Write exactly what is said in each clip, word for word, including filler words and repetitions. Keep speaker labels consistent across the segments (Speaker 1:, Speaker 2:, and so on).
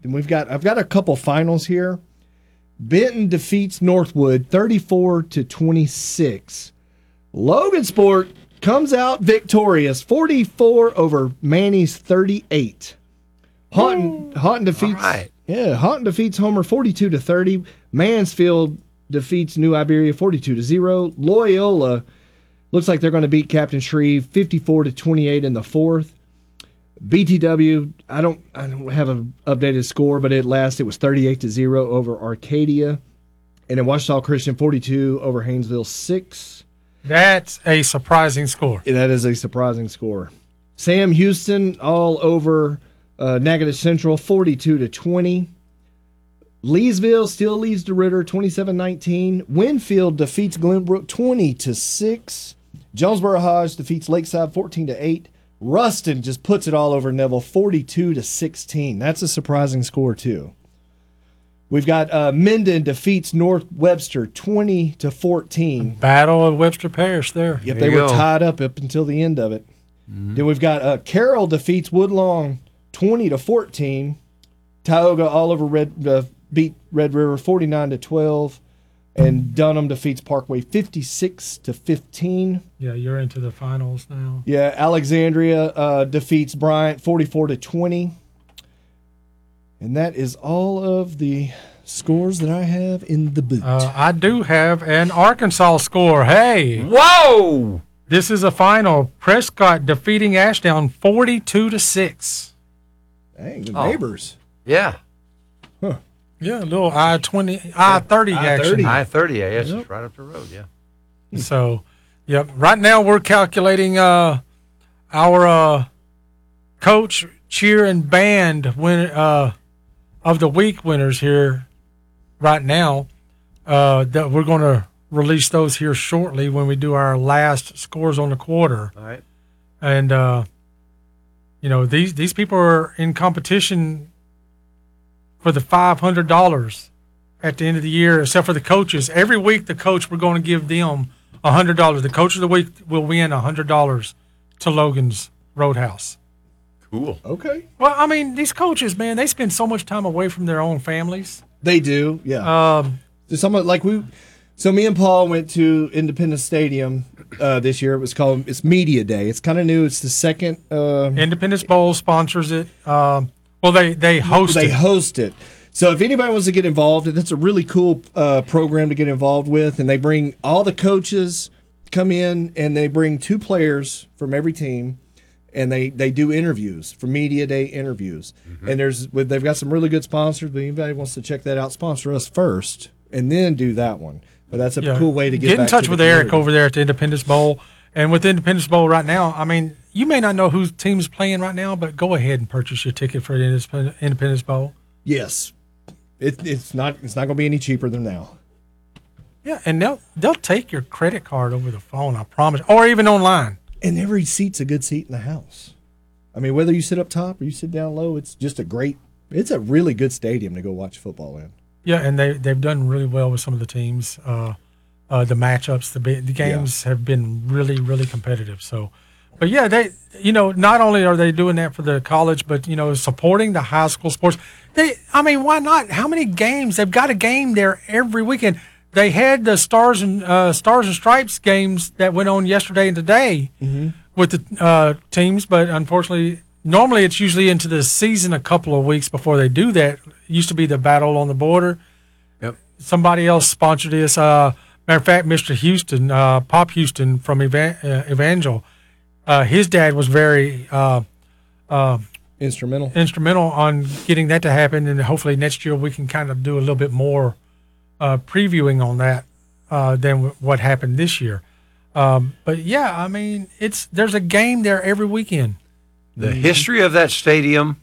Speaker 1: then we've got I've got a couple finals here. Benton defeats Northwood thirty-four to twenty-six. Logansport comes out victorious, forty-four over Manny's thirty-eight. Houghton, Houghton defeats
Speaker 2: right.
Speaker 1: yeah, Houghton defeats Homer forty-two to thirty. Mansfield defeats New Iberia forty-two to zero. Loyola looks like they're going to beat Captain Shreve fifty-four to twenty-eight in the fourth. B T W, I don't I don't have an updated score, but at last it was thirty-eight to zero over Arcadia. And then Ouachita Christian forty-two over Haynesville six.
Speaker 3: That's a surprising score.
Speaker 1: That is a surprising score. Sam Houston all over uh, Natchitoches Central forty-two to twenty. Leesville still leads to Ritter twenty-seven nineteen. Winfield defeats Glenbrook twenty to six. Jonesboro Hodge defeats Lakeside fourteen to eight. Ruston just puts it all over Neville forty-two to sixteen. That's a surprising score too. We've got uh, Minden defeats North Webster twenty to fourteen.
Speaker 3: Battle of Webster Parish there.
Speaker 1: Yep,
Speaker 2: There
Speaker 1: they
Speaker 2: you
Speaker 1: were
Speaker 2: go.
Speaker 1: tied up up until the end of it. Mm-hmm. Then we've got uh, Carroll defeats Woodlawn twenty to fourteen. Tioga all over Red uh, beat Red River forty-nine to twelve, and Dunham defeats Parkway fifty-six to fifteen.
Speaker 3: Yeah, you're into the finals now.
Speaker 1: Yeah, Alexandria uh, defeats Bryant forty-four to twenty. And that is all of the scores that I have in the boot.
Speaker 3: Uh, I do have an Arkansas score. Hey,
Speaker 2: Whoa!
Speaker 3: this is a final. Prescott defeating Ashdown forty-two to six.
Speaker 1: Dang, the
Speaker 2: Oh.
Speaker 1: neighbors.
Speaker 2: Yeah.
Speaker 3: Yeah, a little I twenty, I thirty
Speaker 1: I
Speaker 3: action.
Speaker 1: thirty.
Speaker 2: I thirty, yeah, yes,
Speaker 3: Yep.
Speaker 2: it's right up the road, yeah.
Speaker 3: So, yep. Right now we're calculating uh, our uh, coach, cheer, and band win uh, of the week winners here. Right now, uh, that we're going to release those here shortly when we do our last scores on the quarter.
Speaker 2: All right.
Speaker 3: And uh, you know these these people are in competition for the five hundred dollars at the end of the year, except for the coaches. Every week, the coach, we're going to give them one hundred dollars. The coach of the week will win one hundred dollars to Logan's Roadhouse.
Speaker 2: Cool.
Speaker 1: Okay.
Speaker 3: Well, I mean, these coaches, man, they spend so much time away from their own families.
Speaker 1: They do, yeah.
Speaker 3: Um,
Speaker 1: Someone like we, so me and Paul went to Independence Stadium uh, this year. It was called it's Media Day. It's kind of new. It's the second. Uh,
Speaker 3: Independence Bowl sponsors it. Um, well, they they host
Speaker 1: they
Speaker 3: it.
Speaker 1: host it. So if anybody wants to get involved, that's a really cool uh, program to get involved with. And they bring all the coaches come in, and they bring two players from every team, and they, they do interviews for Media Day interviews. Mm-hmm. And there's they've got some really good sponsors. But anybody wants to check that out, sponsor us first, and then do that one. But that's a
Speaker 3: Yeah.
Speaker 1: cool way to get
Speaker 3: get in
Speaker 1: back
Speaker 3: touch
Speaker 1: to
Speaker 3: with
Speaker 1: the
Speaker 3: Eric
Speaker 1: community.
Speaker 3: over there at the Independence Bowl. And with the Independence Bowl right now, I mean, you may not know whose team's playing right now, but go ahead and purchase your ticket for the Independ- Independence Bowl.
Speaker 1: Yes, it, it's not it's not going to be any cheaper than now.
Speaker 3: Yeah, and they'll they'll take your credit card over the phone, I promise, or even online.
Speaker 1: And every seat's a good seat in the house. I mean, whether you sit up top or you sit down low, it's just a great. It's a really good stadium to go watch football in.
Speaker 3: Yeah, and they they've done really well with some of the teams. Uh, uh, the matchups, the ba- the games yeah. have been really really competitive. So, but yeah, they you know not only are they doing that for the college, but you know supporting the high school sports. They, I mean, why not? How many games? They've got a game there every weekend. They had the Stars and uh, Stars and Stripes games that went on yesterday and today mm-hmm. with the uh, teams, but unfortunately, normally it's usually into the season a couple of weeks before they do that. It used to be the Battle on the Border.
Speaker 2: Yep.
Speaker 3: Somebody else sponsored this. Uh, matter of fact, Mister Houston, uh, Pop Houston from Evan- uh, Evangel, uh, his dad was very uh, uh,
Speaker 1: instrumental
Speaker 3: instrumental on getting that to happen, and hopefully next year we can kind of do a little bit more uh, previewing on that uh, than w- what happened this year. Um, but yeah, I mean, it's there's a game there every weekend.
Speaker 2: The mm-hmm. history of that stadium,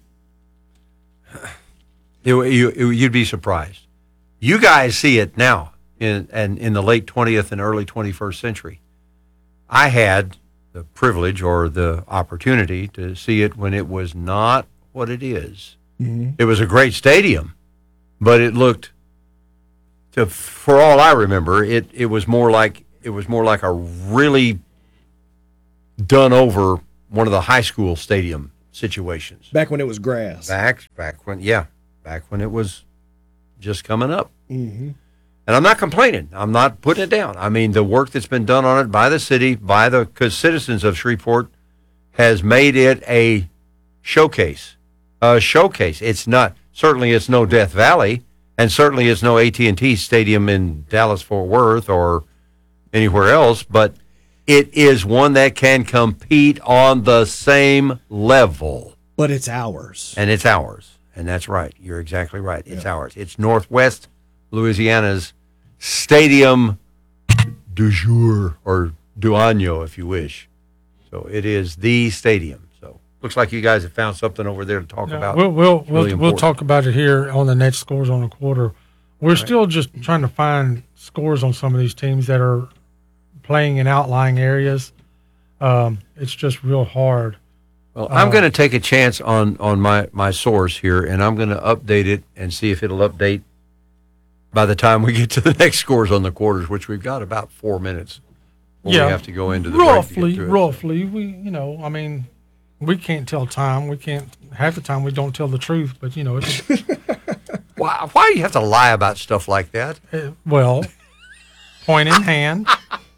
Speaker 2: you, you, you'd be surprised. You guys see it now in and in the late twentieth and early twenty-first century. I had the privilege or the opportunity to see it when it was not what it is. Mm-hmm. It was a great stadium, but it looked, to, for all I remember, it, it was more like it was more like a really done over one of the high school stadium situations.
Speaker 1: Back when it was grass.
Speaker 2: Back back when yeah. back when it was just coming up.
Speaker 1: Mm-hmm.
Speaker 2: And I'm not complaining. I'm not putting it down. I mean, the work that's been done on it by the city, by the cause citizens of Shreveport, has made it a showcase. A showcase. It's not, certainly it's no Death Valley, and certainly it's no A T and T Stadium in Dallas-Fort Worth or anywhere else, but it is one that can compete on the same level.
Speaker 1: But it's ours.
Speaker 2: And it's ours. And that's right. You're exactly right. It's yeah. ours. It's Northwest Louisiana's stadium du jour, or du año, if you wish. So it is the stadium. So looks like you guys have found something over there to talk
Speaker 3: yeah,
Speaker 2: about.
Speaker 3: We'll we'll
Speaker 2: really
Speaker 3: we'll, we'll talk about it here on the next Scores on the Quarter. We're right. still just trying to find scores on some of these teams that are playing in outlying areas. Um, it's just real hard.
Speaker 2: Well, I'm uh, going to take a chance on, on my, my source here, and I'm going to update it and see if it'll update by the time we get to the next Scores on the Quarters, which we've got about four minutes.
Speaker 3: Yeah,
Speaker 2: we have to go into the
Speaker 3: roughly,
Speaker 2: break
Speaker 3: roughly. We, you know, I mean, we can't tell time. We can't. Half the time, we don't tell the truth. But you know, it's,
Speaker 2: why? Why do you have to lie about stuff like that?
Speaker 3: Uh, well, point in hand.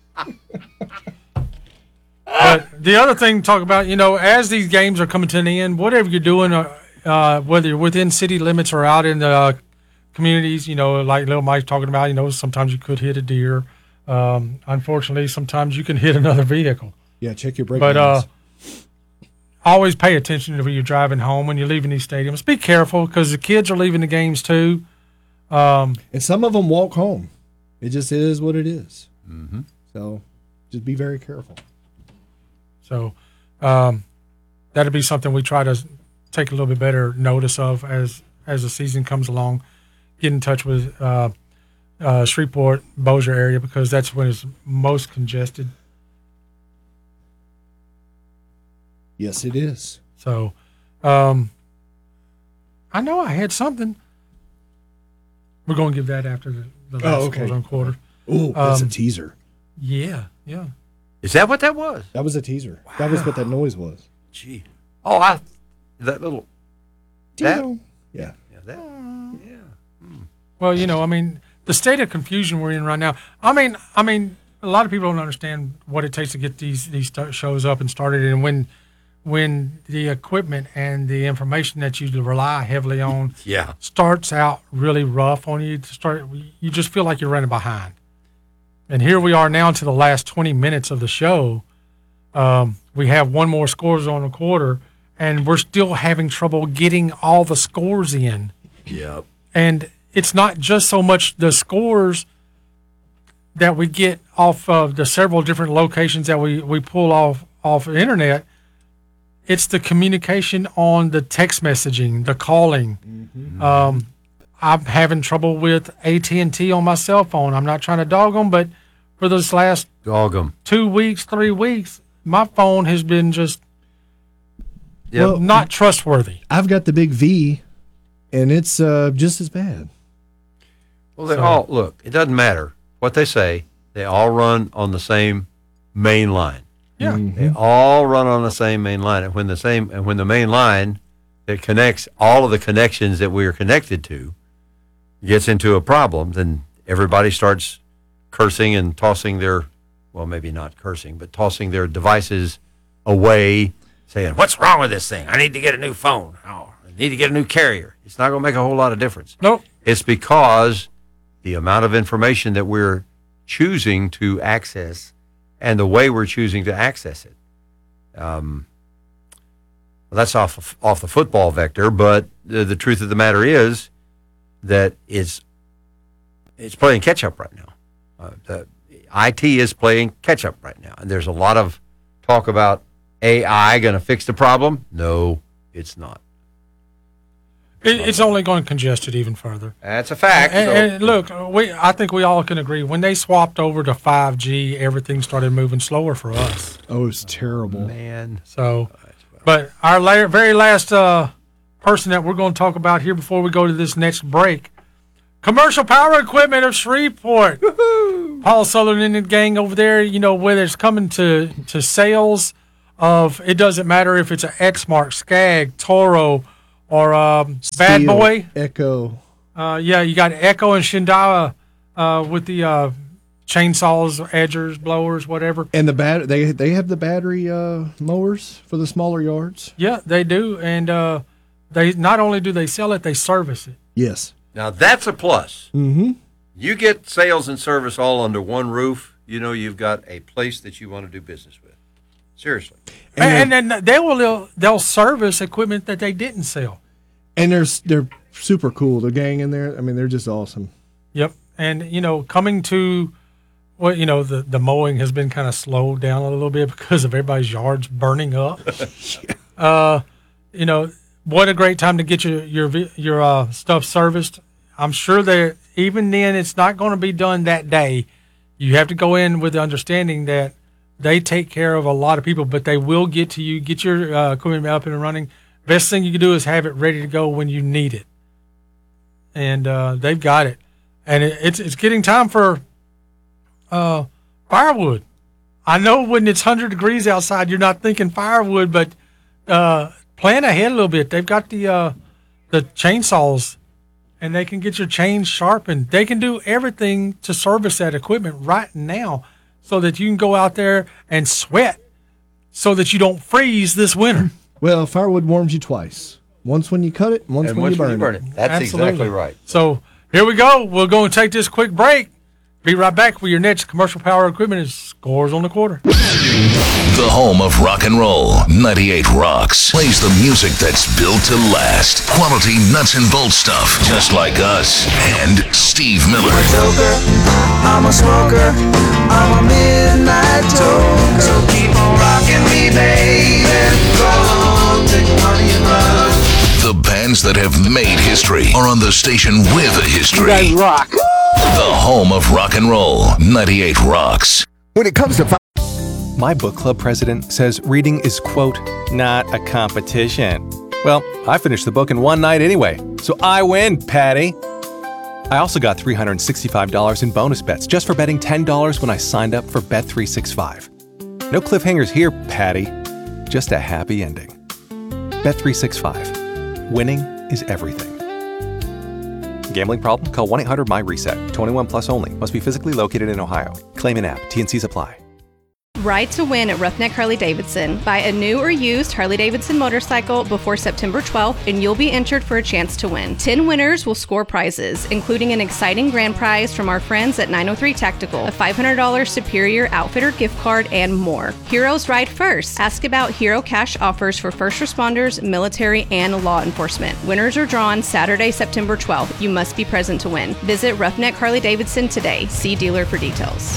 Speaker 3: But the other thing to talk about, you know, as these games are coming to an end, whatever you're doing, uh, uh, whether you're within city limits or out in the uh, communities, you know, like Little Mike's talking about, you know, sometimes you could hit a deer. Um, unfortunately, sometimes you can hit another vehicle.
Speaker 1: Yeah, check your brake
Speaker 3: But uh,
Speaker 1: lines.
Speaker 3: always pay attention to when you're driving home, when you're leaving these stadiums. Be careful because the kids are leaving the games too. Um,
Speaker 1: and some of them walk home. It just is what it is.
Speaker 2: Mm-hmm.
Speaker 1: So just be very careful.
Speaker 3: So um, that'll be something we try to take a little bit better notice of as as the season comes along. Get in touch with uh, uh, Shreveport, Bossier area, because that's when it's most congested.
Speaker 1: Yes, it is.
Speaker 3: So um, I know I had something. We're going to give that after the, the last
Speaker 1: oh, okay.
Speaker 3: on quarter.
Speaker 1: Oh, that's
Speaker 3: um,
Speaker 1: a teaser.
Speaker 3: Yeah, yeah.
Speaker 2: Is that what that was?
Speaker 1: That was a teaser.
Speaker 2: Wow.
Speaker 1: That was what that noise was.
Speaker 2: Gee. Oh, I that little that
Speaker 1: yeah.
Speaker 2: Yeah, that yeah. Hmm.
Speaker 3: Well, you know, I mean, the state of confusion we're in right now. I mean, I mean, a lot of people don't understand what it takes to get these these st- shows up and started, and when when the equipment and the information that you rely heavily on
Speaker 2: yeah.
Speaker 3: starts out really rough on you, to start, you just feel like you're running behind. And here we are now to the last twenty minutes of the show. Um, we have one more Scores on the Quarter, and we're still having trouble getting all the scores in.
Speaker 2: Yep.
Speaker 3: And it's not just so much the scores that we get off of the several different locations that we, we pull off off the internet. It's the communication on the text messaging, the calling. Mm-hmm. Um, I'm having trouble with A T and T on my cell phone. I'm not trying to dog them, but for those last
Speaker 2: dog 'em.
Speaker 3: two weeks, three weeks, my phone has been just
Speaker 2: yep.
Speaker 3: well, not trustworthy.
Speaker 1: I've got the big V, and it's uh, just as bad.
Speaker 2: Well, they
Speaker 3: So-
Speaker 2: all look. It doesn't matter what they say. They all run on the same main line.
Speaker 3: Yeah.
Speaker 2: They all run on the same main line, and when the same and when the main line that connects all of the connections that we are connected to gets into a problem, then everybody starts cursing and tossing their, well, maybe not cursing, but tossing their devices away, saying, "What's wrong with this thing? I need to get a new phone. Oh, I need to get a new carrier." It's not going to make a whole lot of difference.
Speaker 3: Nope.
Speaker 2: It's because the amount of information that we're choosing to access and the way we're choosing to access it. Um, well, that's off of, off the football vector, but the, the truth of the matter is that it's it's playing catch up right now. Uh, the I T is playing catch up right now, and there's a lot of talk about A I going to fix the problem. No, it's not.
Speaker 3: It, it's only going to congest it even further.
Speaker 2: That's a fact.
Speaker 3: And,
Speaker 2: so.
Speaker 3: and look, we I think we all can agree when they swapped over to five G, everything started moving slower for us.
Speaker 1: Oh, it was terrible.
Speaker 2: Man.
Speaker 3: So, but our la- very last uh, person that we're going to talk about here before we go to this next break, Commercial Power Equipment of Shreveport. Woo-hoo! Paul Sutherland and the gang over there, you know, whether it's coming to, to sales of, it doesn't matter if it's an Exmark, Skag, Toro, or um, Bad
Speaker 1: Steel,
Speaker 3: Boy.
Speaker 1: Echo.
Speaker 3: Uh, yeah, you got Echo and Shindaiwa uh, with the uh, chainsaws, edgers, blowers, whatever.
Speaker 1: And the bat they they have the battery uh, mowers for the smaller yards.
Speaker 3: Yeah, they do, and uh, they not only do they sell it, they service it.
Speaker 1: Yes.
Speaker 2: Now that's a plus.
Speaker 1: Mm-hmm.
Speaker 2: You get sales and service all under one roof, you know you've got a place that you want to do business with. Seriously.
Speaker 3: And, and then they will they'll service equipment that they didn't sell.
Speaker 1: And they're they're super cool. The gang in there, I mean, they're just awesome.
Speaker 3: Yep. And you know, coming to well, you know, the, the mowing has been kind of slowed down a little bit because of everybody's yards burning up. yeah. Uh, you know, what a great time to get your your your uh, stuff serviced. I'm sure that even then it's not going to be done that day. You have to go in with the understanding that they take care of a lot of people, but they will get to you, get your uh, equipment up and running. Best thing you can do is have it ready to go when you need it. And uh, they've got it. And it, it's it's getting time for uh, firewood. I know when it's one hundred degrees outside, you're not thinking firewood, but uh, plan ahead a little bit. They've got the uh, the chainsaws, and they can get your chains sharpened. They can do everything to service that equipment right now so that you can go out there and sweat so that you don't freeze this winter.
Speaker 1: Well, firewood warms you twice. Once when you cut it, once,
Speaker 2: and
Speaker 1: when,
Speaker 2: once
Speaker 1: you burn
Speaker 2: when you burn
Speaker 1: it.
Speaker 2: it. That's
Speaker 3: Absolutely.
Speaker 2: exactly right.
Speaker 3: So here we go. We're going to take this quick break. Be right back with your next commercial power equipment is Scores on the Quarter.
Speaker 4: The home of rock and roll, ninety-eight Rocks, plays the music that's built to last. Quality nuts and bolts stuff, just like us. And Steve Miller.
Speaker 5: I'm a joker, I'm a smoker, I'm a midnight toker. So keep on rocking me, baby. Go, take money and run.
Speaker 4: The bands that have made history are on the station with a history.
Speaker 6: You guys rock.
Speaker 4: The home of rock and roll, ninety-eight Rocks.
Speaker 6: When it comes to
Speaker 7: My book club president says reading is, quote, not a competition. Well, I finished the book in one night anyway, so I win, Patty. I also got three hundred sixty-five dollars in bonus bets just for betting ten dollars when I signed up for Bet three sixty-five. No cliffhangers here, Patty. Just a happy ending. Bet three sixty-five. Winning is everything. Gambling problem? Call one eight hundred M Y RESET. twenty-one plus only. Must be physically located in Ohio. Claim in app. T and Cs apply.
Speaker 8: Ride to win at Roughneck Harley-Davidson. Buy a new or used Harley-Davidson motorcycle before September twelfth, and you'll be entered for a chance to win. Ten winners will score prizes, including an exciting grand prize from our friends at nine oh three Tactical, a five hundred dollars Superior Outfitter gift card, and more. Heroes ride first. Ask about Hero Cash offers for first responders, military, and law enforcement. Winners are drawn Saturday, September twelfth. You must be present to win. Visit Roughneck Harley-Davidson today. See dealer for details.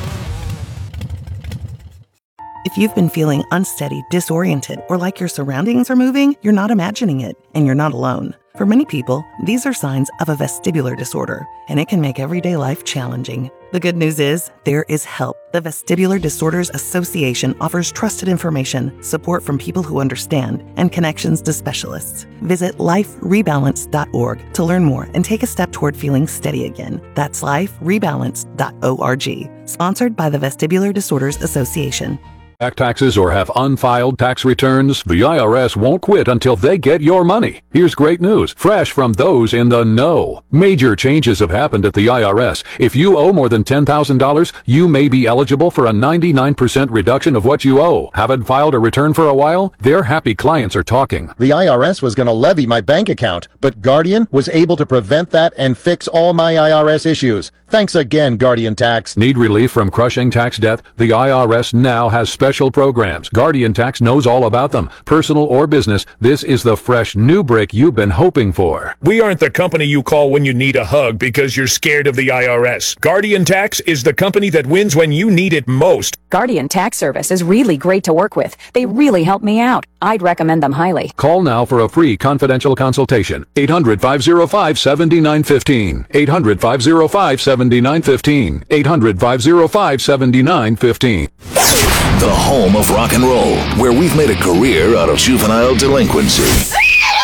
Speaker 9: If you've been feeling unsteady, disoriented, or like your surroundings are moving, you're not imagining it, and you're not alone. For many people, these are signs of a vestibular disorder, and it can make everyday life challenging. The good news is, there is help. The Vestibular Disorders Association offers trusted information, support from people who understand, and connections to specialists. Visit life rebalance dot org to learn more and take a step toward feeling steady again. That's life rebalance dot org. Sponsored by the Vestibular Disorders Association.
Speaker 10: Back taxes or have unfiled tax returns? The I R S won't quit until they get your money. Here's great news, fresh from those in the know. Major changes have happened at the I R S. If you owe more than ten thousand dollars, you may be eligible for a ninety-nine percent reduction of what you owe. Haven't filed a return for a while? Their happy clients are talking.
Speaker 11: The I R S was going to levy my bank account, but Guardian was able to prevent that and fix all my I R S issues. Thanks again, Guardian Tax.
Speaker 10: Need relief from crushing tax debt? The I R S now has special programs. Guardian Tax knows all about them. Personal or business, this is the fresh new break you've been hoping for.
Speaker 12: We aren't the company you call when you need a hug because you're scared of the I R S. Guardian Tax is the company that wins when you need it most.
Speaker 13: Guardian Tax Service is really great to work with. They really help me out. I'd recommend them highly.
Speaker 10: Call now for a free confidential consultation. eight hundred, five oh five, seven nine one five. eight hundred, five oh five, seven nine one five. eight hundred, five oh five, seven nine one five.
Speaker 4: The home of rock and roll, where we've made a career out of juvenile delinquency.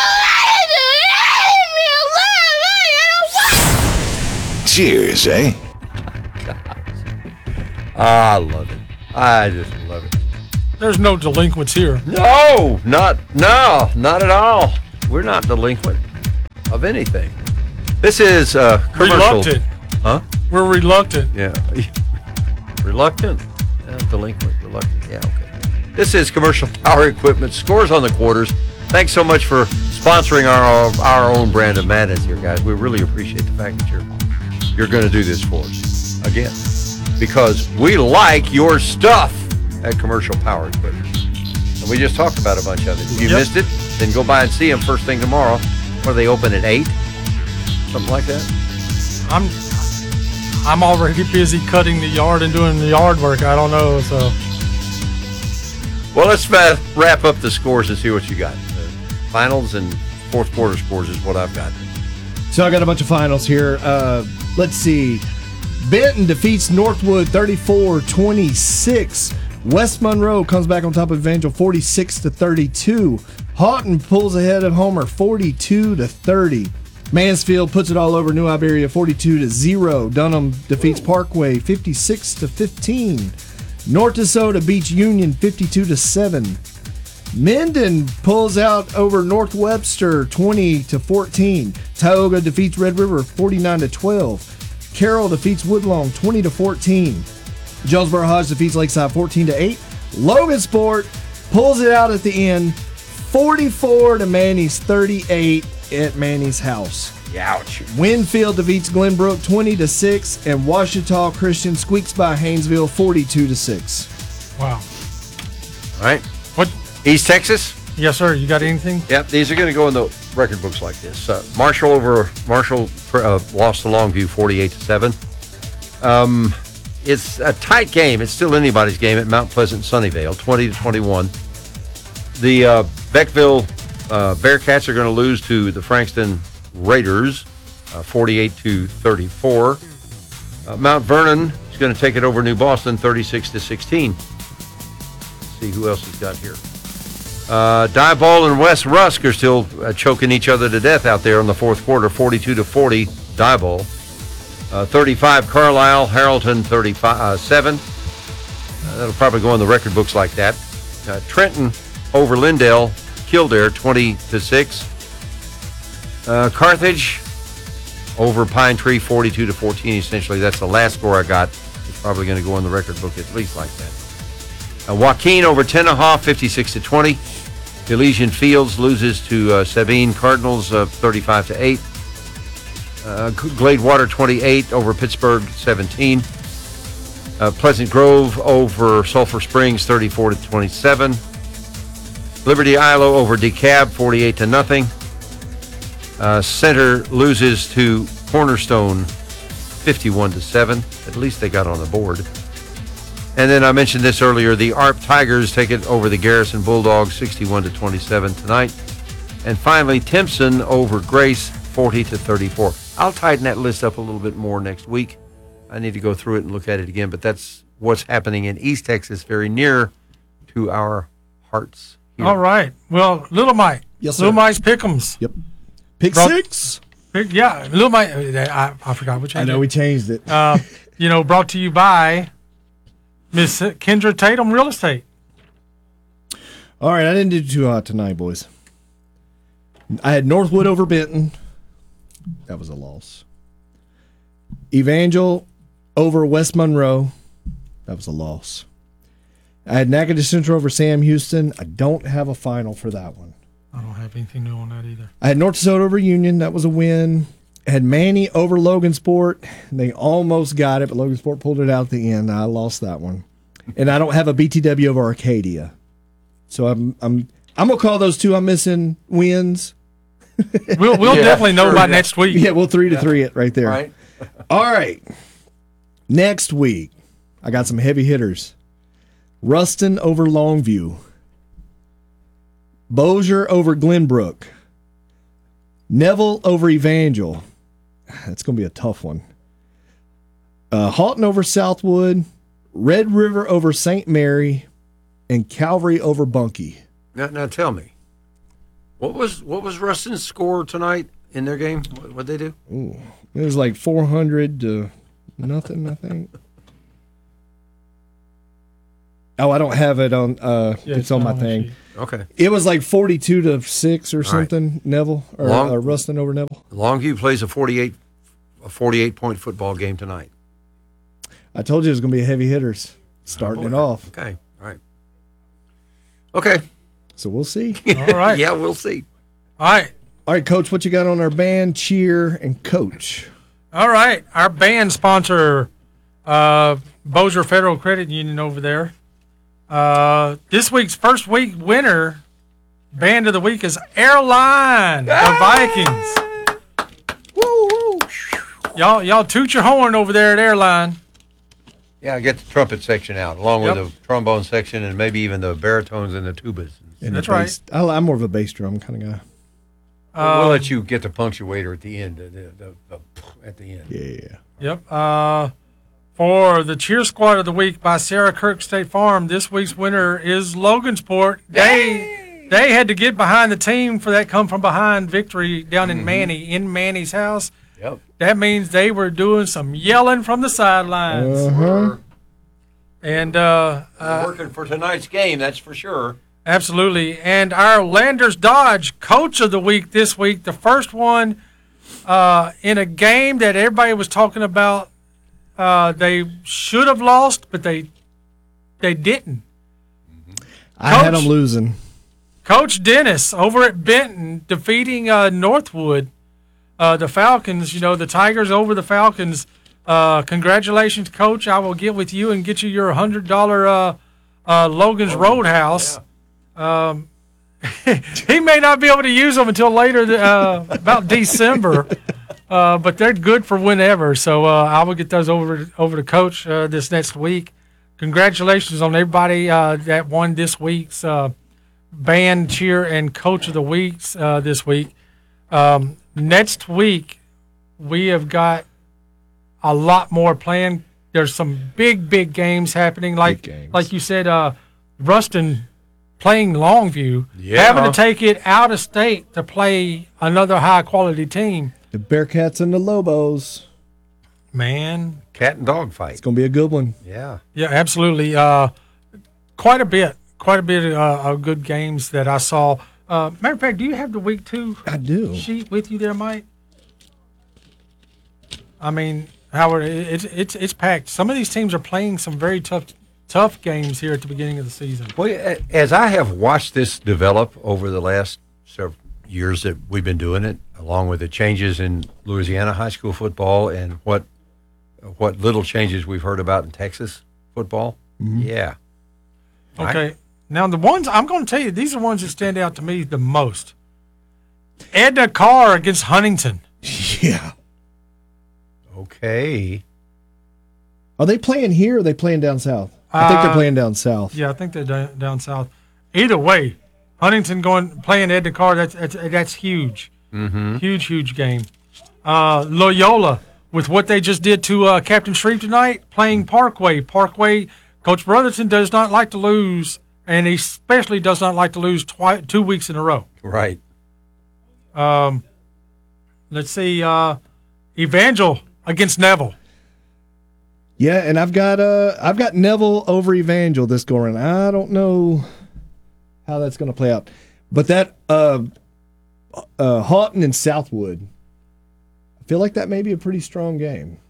Speaker 4: Cheers, eh?
Speaker 2: I love it. I just love it.
Speaker 3: There's no delinquents here.
Speaker 2: No, not no, not at all. we're not delinquent of anything. This is uh, commercial.
Speaker 3: Reluctant.
Speaker 2: Huh?
Speaker 3: We're reluctant.
Speaker 2: Yeah. Reluctant. Uh, delinquent. Reluctant. Yeah, okay. This is Commercial Power Equipment. Scores on the quarters. Thanks so much for sponsoring our our own brand of madness here, guys. We really appreciate the fact that you're you're going to do this for us again, because we like your stuff at Commercial Power Equipment. And we just talked about a bunch of it. If you
Speaker 3: Yep.
Speaker 2: missed it, then go by and see them first thing tomorrow. Or they open at eight, something like that.
Speaker 3: I'm I'm already busy cutting the yard and doing the yard work. I don't know, so.
Speaker 2: Well, let's uh, wrap up the scores and see what you got. Uh, finals and fourth quarter scores is what I've got.
Speaker 1: So I got a bunch of finals here. Uh, let's see. Benton defeats Northwood thirty-four twenty-six. West Monroe comes back on top of Evangel forty-six to thirty-two. Houghton pulls ahead of Homer forty-two to thirty. Mansfield puts it all over New Iberia forty-two to zero. Dunham defeats Parkway fifty-six to fifteen. North DeSoto beats Union fifty-two to seven. Minden pulls out over North Webster twenty to fourteen. Tioga defeats Red River forty-nine to twelve. Carroll defeats Woodlawn twenty to fourteen. Jonesboro Hodge defeats Lakeside fourteen to eight. Logansport pulls it out at the end forty-four to Manny's thirty-eight at Manny's house.
Speaker 2: Ouch.
Speaker 1: Winfield defeats Glenbrook twenty to six, and Ouachita Christian squeaks by Haynesville forty-two to six.
Speaker 3: Wow.
Speaker 2: All right.
Speaker 3: What?
Speaker 2: East Texas?
Speaker 3: Yes, sir. You got anything?
Speaker 2: Yep, these are going to go in the record books like this. Uh, Marshall over Marshall uh, lost to Longview forty-eight to seven. Um, it's a tight game. It's still anybody's game at Mount Pleasant Sunnyvale, twenty to twenty-one. The uh, Beckville uh, Bearcats are going to lose to the Frankston Raiders, uh, forty-eight to thirty-four. Uh, Mount Vernon is going to take it over New Boston, thirty-six to sixteen. Let's see who else has got here. Uh, Diboll and West Rusk are still uh, choking each other to death out there in the fourth quarter, forty-two to forty. Diboll. Uh, thirty-five Carlisle, Harrelton thirty-five uh, seven. Uh, that'll probably go in the record books like that. Uh, Trenton over Lindale, Kildare twenty to six. Uh, Carthage over Pine Tree forty-two to fourteen. Essentially, that's the last score I got. It's probably going to go in the record book at least like that. Uh, Joaquin over Tennehoff fifty-six to twenty. Elysian Fields loses to uh, Sabine Cardinals uh, thirty-five to eight. Uh, Gladewater twenty-eight over Pittsburgh seventeen. Uh, Pleasant Grove over Sulphur Springs thirty-four to twenty-seven. Liberty Ilo over DeKalb forty-eight to nothing. Uh, Center loses to Cornerstone fifty-one to seven. At least they got on the board. And then I mentioned this earlier, the A R P Tigers take it over the Garrison Bulldogs sixty-one to twenty-seven tonight. And finally, Timpson over Grace forty to thirty-four. I'll tighten that list up a little bit more next week. I need to go through it and look at it again, but that's what's happening in East Texas, very near to our hearts here.
Speaker 3: All right. Well, Little Mike.
Speaker 1: Yes, sir.
Speaker 3: Little Mike's Pick'ems.
Speaker 1: Yep. Pick
Speaker 3: Brought-
Speaker 1: six.
Speaker 3: Pick, yeah, Little Mike. I, I forgot which.
Speaker 1: I know we changed it.
Speaker 3: Uh, you know, brought to you by Miss Kendra Tatum Real Estate.
Speaker 1: All right, I didn't do too hot tonight, boys. I had Northwood over Benton. That was a loss. Evangel over West Monroe. That was a loss. I had Natchitoches Central over Sam Houston. I don't have a final for that one.
Speaker 3: I don't have anything new on that either.
Speaker 1: I had North DeSoto over Union. That was a win. I had Manny over Logansport. They almost got it, but Logansport pulled it out at the end. I lost that one. And I don't have a B T W over Arcadia. So I'm I'm I'm gonna call those two I'm missing wins.
Speaker 3: We'll we'll
Speaker 2: Yeah,
Speaker 3: definitely know
Speaker 2: sure,
Speaker 3: by
Speaker 2: yeah.
Speaker 3: next week.
Speaker 1: Yeah, we'll three to three it right there.
Speaker 2: Right.
Speaker 1: All right. Next week, I got some heavy hitters. Ruston over Longview. Bossier over Glenbrook. Neville over Evangel. That's going to be a tough one. Uh, Houghton over Southwood. Red River over Saint Mary. And Calvary over Bunkie.
Speaker 2: Now, now tell me, what was what was Ruston's score tonight in their game? What what'd they do?
Speaker 1: Ooh, it was like four hundred to nothing, I think. Oh, I don't have it on. Uh,
Speaker 3: Yeah,
Speaker 1: it's on my
Speaker 3: the
Speaker 1: thing.
Speaker 3: sheet.
Speaker 2: Okay.
Speaker 1: It was like forty-two to six or
Speaker 2: right.
Speaker 1: something. Neville or
Speaker 2: Long-
Speaker 1: uh, Rustin over Neville.
Speaker 2: Longview plays a forty-eight, a forty-eight point football game tonight.
Speaker 1: I told you it was going to be heavy hitters starting it off.
Speaker 2: Okay. All right. Okay.
Speaker 1: So we'll see.
Speaker 3: All right.
Speaker 2: Yeah, we'll see.
Speaker 3: All right.
Speaker 1: All right, Coach, what you got on our band, cheer, and coach?
Speaker 3: All right. Our band sponsor, uh, Bossier Federal Credit Union over there. Uh, this week's first week winner, band of the week, is Airline, the Vikings.
Speaker 1: Woo, woo.
Speaker 3: Y'all, y'all toot your horn over there at Airline.
Speaker 2: Yeah, get the trumpet section out, along
Speaker 3: Yep.
Speaker 2: with the trombone section and maybe even the baritones and the tubas.
Speaker 1: And
Speaker 3: That's
Speaker 1: the
Speaker 3: right.
Speaker 1: bass. I, I'm more of a bass drum kind of guy.
Speaker 2: we'll
Speaker 3: Um,
Speaker 2: let you get the punctuator at the end. The, the, the, the, at the end.
Speaker 1: Yeah.
Speaker 3: Yep. Uh, for the cheer squad of the week by Sarah Kirk State Farm, this week's winner is Logansport. They they had to get behind the team for that come from behind victory down in Manny, in Manny's house.
Speaker 2: Yep.
Speaker 3: That means they were doing some yelling from the sidelines.
Speaker 1: Uh-huh.
Speaker 3: And uh,
Speaker 2: We're
Speaker 3: uh,
Speaker 2: working for tonight's game, that's for sure.
Speaker 3: absolutely. And our Landers Dodge coach of the week this week, the first one uh, in a game that everybody was talking about. Uh, they should have lost, but they they didn't.
Speaker 1: I had
Speaker 3: Coach-
Speaker 1: them losing.
Speaker 3: Coach Dennis over at Benton defeating uh, Northwood, uh, the Falcons. You know, the Tigers over the Falcons. Uh, congratulations, Coach. I will get with you and get you your one hundred dollars uh, uh, Logan's Roadhouse. Um, he may not be able to use them until later, uh, about December. Uh, but they're good for whenever. So uh, I will get those over over to Coach uh, this next week. Congratulations on everybody uh, that won this week's uh, band, cheer, and coach of the weeks uh, this week. Um, next week, we have got a lot more planned. There's some big, big games happening. Like
Speaker 1: games.
Speaker 3: like you said, uh, Rustin playing Longview,
Speaker 2: Yeah.
Speaker 3: having to take it out of state to play another high-quality team.
Speaker 1: The Bearcats and the Lobos.
Speaker 3: Man,
Speaker 2: Cat and dog fight.
Speaker 1: It's going to be a good one.
Speaker 2: Yeah.
Speaker 3: yeah, absolutely. Uh, quite a bit, quite a bit uh, of good games that I saw. Uh, matter of fact, do you have the week two
Speaker 1: I do.
Speaker 3: sheet with you there, Mike? I mean, Howard, it- it's it's it's packed. Some of these teams are playing some very tough tough games here at the beginning of the season.
Speaker 2: Well, a- as I have watched this develop over the last several years that we've been doing it, along with the changes in Louisiana high school football and what what little changes we've heard about in Texas football, yeah. I-
Speaker 3: Okay. Now, the ones I'm going to tell you, these are ones that stand out to me the most. Edna Carr against Huntington.
Speaker 1: Yeah.
Speaker 2: Okay.
Speaker 1: Are they playing here or are they playing down south? I think they're
Speaker 3: Uh,
Speaker 1: playing down south.
Speaker 3: Yeah, I think they're down, down south. Either way, Huntington going playing Edna Carr, that's that's, that's huge.
Speaker 2: Mm-hmm.
Speaker 3: Huge, huge game. Uh, Loyola, with what they just did to uh, Captain Shreve tonight, playing Parkway. Parkway, Coach Brotherton does not like to lose, and he especially does not like to lose twi- two weeks in a row.
Speaker 2: Right.
Speaker 3: Um, let's see, uh, Evangel against Neville.
Speaker 1: Yeah, and I've got uh I've got Neville over Evangel this go around. I don't know how that's going to play out, but that uh, uh, Houghton and Southwood, I feel like that may be a pretty strong game.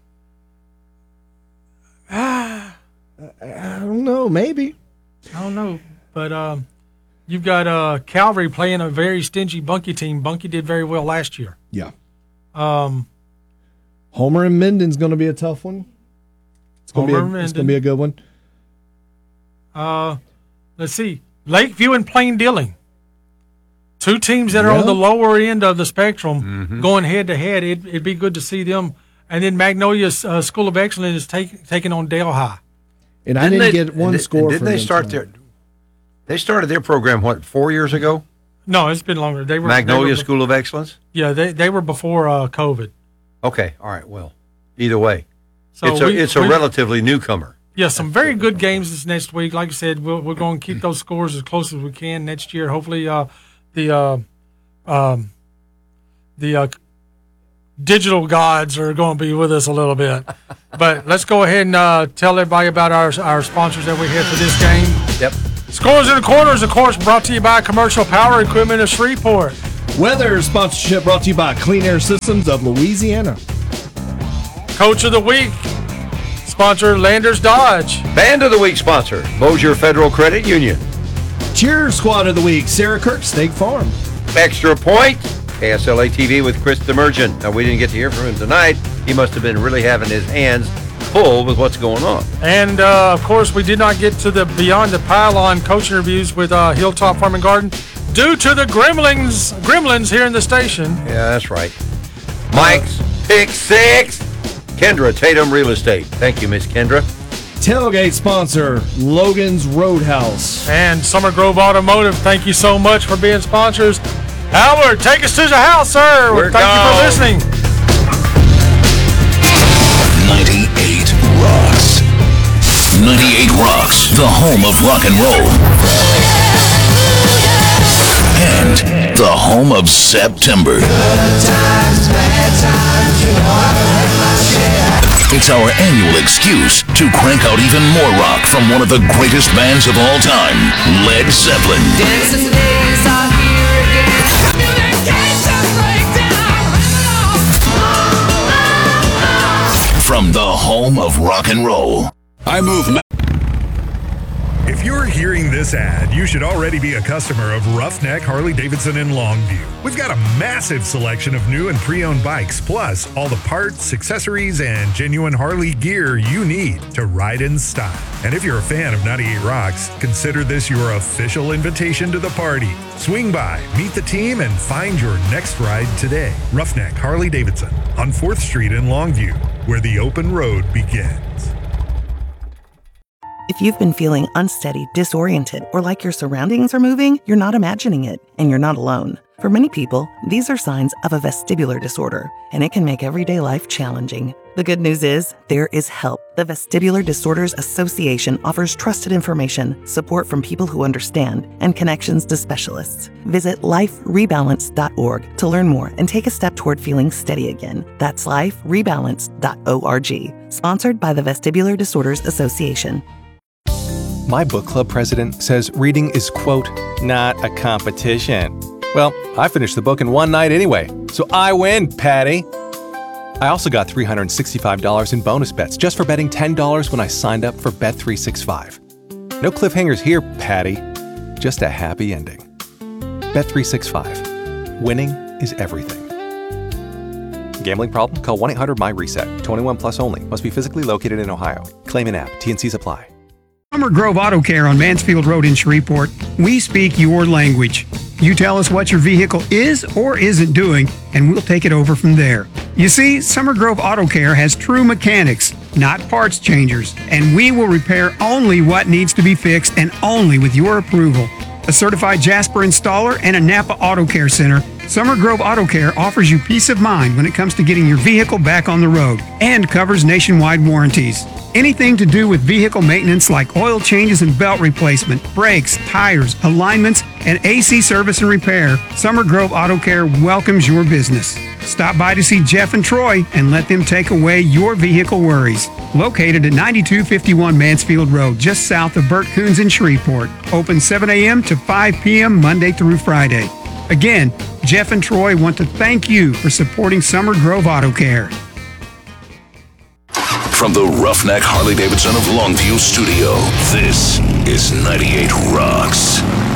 Speaker 1: I, I don't know, maybe.
Speaker 3: I don't know, but um, you've got uh, Calvary playing a very stingy Bunkie team. Bunkie did very well last year.
Speaker 1: Yeah,
Speaker 3: Um,
Speaker 1: Homer and Minden's going to be a tough one. It's going to
Speaker 3: Homer
Speaker 1: be a,
Speaker 3: and
Speaker 1: it's going to be a good one.
Speaker 3: uh, let's see, Lakeview and Plain Dealing. Two teams that are
Speaker 1: Yeah.
Speaker 3: on the lower end of the spectrum
Speaker 2: Mm-hmm.
Speaker 3: going head to head. It, it'd be good to see them. And then Magnolia uh, School of Excellence is take, taking on Dale High.
Speaker 1: And I didn't
Speaker 2: they-
Speaker 1: get one
Speaker 2: and di-
Speaker 1: score.
Speaker 2: and Didn't
Speaker 1: for
Speaker 2: they
Speaker 1: them
Speaker 2: start
Speaker 1: tonight.
Speaker 2: their? They started their program what four years ago?
Speaker 3: No, it's been longer. They were
Speaker 2: Magnolia
Speaker 3: they were,
Speaker 2: School of Excellence.
Speaker 3: Yeah, they they were before uh, COVID.
Speaker 2: Okay. All right. Well, either way,
Speaker 3: So
Speaker 2: it's a
Speaker 3: we-
Speaker 2: it's a
Speaker 3: we-
Speaker 2: relatively newcomer.
Speaker 3: Yeah, some very good games this next week. Like I said, we're, we're going to keep those scores as close as we can next year. Hopefully, uh, the uh, um, the uh, digital gods are going to be with us a little bit. But let's go ahead and uh, tell everybody about our our sponsors that we have for this game.
Speaker 2: Yep.
Speaker 3: Scores in the Corners, of course, brought to you by Commercial Power Equipment of Shreveport.
Speaker 1: Weather sponsorship brought to you by Clean Air Systems of Louisiana.
Speaker 3: Coach of the Week, sponsor Landers Dodge.
Speaker 2: Band of the Week sponsor, Bossier Federal Credit Union.
Speaker 1: Cheer Squad of the Week, Sarah Kirk, State Farm.
Speaker 2: Extra Point, K S L A T V with Chris Demergen. Now, we didn't get to hear from him tonight. He must have been really having his hands full with what's going on.
Speaker 3: And, uh, of course, we did not get to the Beyond the Pylon coach interviews with uh, Hilltop Farm and Garden due to the gremlins, gremlins here in the station.
Speaker 2: Yeah, that's right. Mike's Pick Six, Kendra Tatum Real Estate. Thank you, Miss Kendra.
Speaker 1: Tailgate sponsor, Logan's Roadhouse.
Speaker 3: And Summer Grove Automotive, thank you so much for being sponsors. Howard, take us to the house, sir.
Speaker 2: We're
Speaker 3: thank
Speaker 2: gone.
Speaker 3: you for listening.
Speaker 4: ninety-eight Rocks. ninety-eight Rocks, the home of rock and roll. And the home of September. It's our annual excuse to crank out even more rock from one of the greatest bands of all time, Led Zeppelin.
Speaker 5: Dancing days are here again.
Speaker 4: From the home of rock and roll.
Speaker 6: I move.
Speaker 12: If you're hearing this ad, you should already be a customer of Roughneck Harley-Davidson in Longview. We've got a massive selection of new and pre-owned bikes, plus all the parts, accessories, and genuine Harley gear you need to ride in style. And if you're a fan of ninety-eight Rocks, consider this your official invitation to the party. Swing by, meet the team, and find your next ride today. Roughneck Harley-Davidson on fourth Street in Longview, where the open road begins.
Speaker 9: If you've been feeling unsteady, disoriented, or like your surroundings are moving, you're not imagining it, and you're not alone. For many people, these are signs of a vestibular disorder, and it can make everyday life challenging. The good news is, there is help. The Vestibular Disorders Association offers trusted information, support from people who understand, and connections to specialists. Visit life rebalance dot org to learn more and take a step toward feeling steady again. That's life rebalance dot org. Sponsored by the Vestibular Disorders Association.
Speaker 7: My book club president says reading is, quote, not a competition. Well, I finished the book in one night anyway, so I win, Patty. I also got three hundred sixty-five dollars in bonus bets just for betting ten dollars when I signed up for Bet three sixty-five. No cliffhangers here, Patty. Just a happy ending. Bet three sixty-five. Winning is everything. Gambling problem? Call one eight hundred my reset. twenty-one plus only. Must be physically located in Ohio. Claim in app. T and Cs apply.
Speaker 14: Summer Grove Auto Care on Mansfield Road in Shreveport. We speak your language. You tell us what your vehicle is or isn't doing, and we'll take it over from there. You see, Summer Grove Auto Care has true mechanics, not parts changers, and we will repair only what needs to be fixed and only with your approval. A certified Jasper installer and a Napa Auto Care Center, Summer Grove Auto Care offers you peace of mind when it comes to getting your vehicle back on the road and covers nationwide warranties. Anything to do with vehicle maintenance like oil changes and belt replacement, brakes, tires, alignments, and A C service and repair, Summer Grove Auto Care welcomes your business. Stop by to see Jeff and Troy and let them take away your vehicle worries. Located at ninety-two fifty-one Mansfield Road, just south of Burt Coons in Shreveport. Open seven a.m. to five p.m. Monday through Friday. Again, Jeff and Troy want to thank you for supporting Summer Grove Auto Care.
Speaker 4: From the Roughneck Harley-Davidson of Longview studio, this is ninety-eight Rocks.